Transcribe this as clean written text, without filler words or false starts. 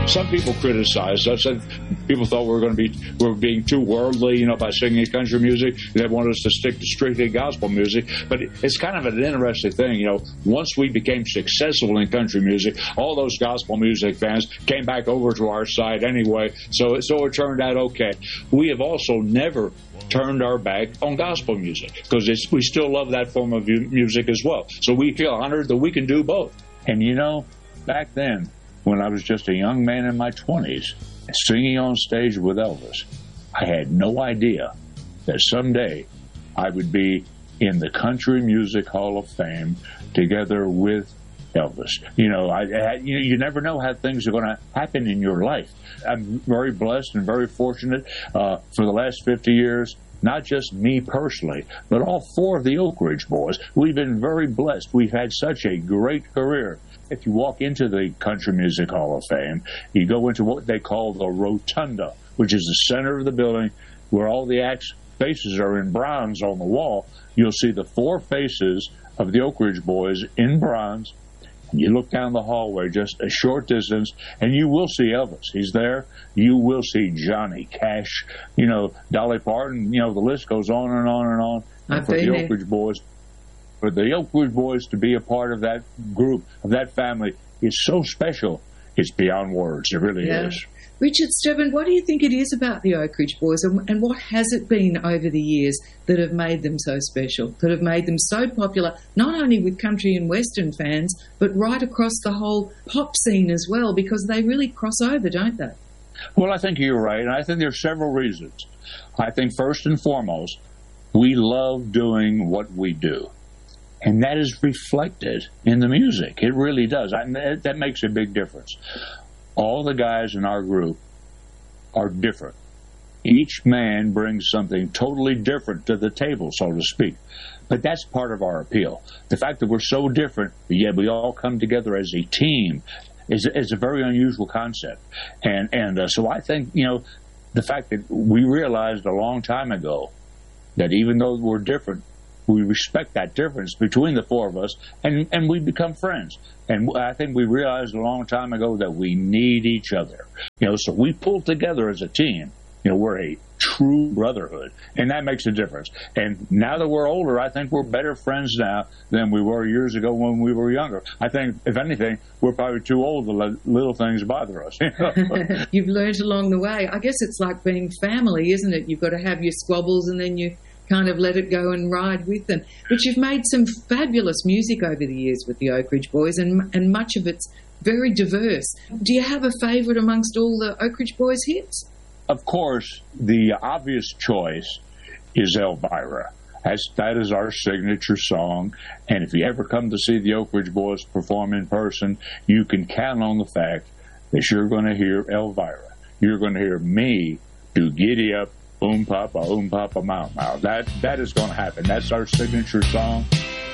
Some people criticized us, and people thought we were being too worldly, by singing country music. They wanted us to stick to strictly gospel music. But it's kind of an interesting thing, Once we became successful in country music, all those gospel music fans came back over to our side anyway. So it turned out okay. We have also never turned our back on gospel music because we still love that form of music as well. So we feel honored that we can do both. And back then, when I was just a young man in my 20s, singing on stage with Elvis, I had no idea that someday I would be in the Country Music Hall of Fame together with Elvis. You never know how things are going to happen in your life. I'm very blessed and very fortunate for the last 50 years. Not just me personally, but all four of the Oak Ridge Boys. We've been very blessed. We've had such a great career. If you walk into the Country Music Hall of Fame, you go into what they call the rotunda, which is the center of the building where all the acts' faces are in bronze on the wall. You'll see the four faces of the Oak Ridge Boys in bronze. You look down the hallway just a short distance, and you will see Elvis. He's there. You will see Johnny Cash, Dolly Parton. The list goes on and on and on. And for the Oak Ridge Boys, to be a part of that group, of that family, is so special. It's beyond words. It really is. Richard Stebbins, what do you think it is about the Oak Ridge Boys, and what has it been over the years that have made them so special, that have made them so popular, not only with country and western fans, but right across the whole pop scene as well, because they really cross over, don't they? Well, I think you're right, and I think there's several reasons. I think first and foremost, we love doing what we do. And that is reflected in the music. It really does. That makes a big difference. All the guys in our group are different. Each man brings something totally different to the table, so to speak. But that's part of our appeal. The fact that we're so different, yet we all come together as a team, is a very unusual concept. And so I think, the fact that we realized a long time ago that even though we're different, we respect that difference between the four of us, and we become friends. And I think we realized a long time ago that we need each other. So we pulled together as a team. We're a true brotherhood, and that makes a difference. And now that we're older, I think we're better friends now than we were years ago when we were younger. I think, if anything, we're probably too old to let little things bother us. You've learned along the way. I guess it's like being family, isn't it? You've got to have your squabbles, and then you kind of let it go and ride with them. But you've made some fabulous music over the years with the Oak Ridge Boys, and much of it's very diverse. Do you have a favourite amongst all the Oak Ridge Boys hits? Of course, the obvious choice is Elvira. That is our signature song, and if you ever come to see the Oak Ridge Boys perform in person, you can count on the fact that you're going to hear Elvira. You're going to hear me do Giddy Up, Papa, Mau Mau. That is going to happen. That's our signature song.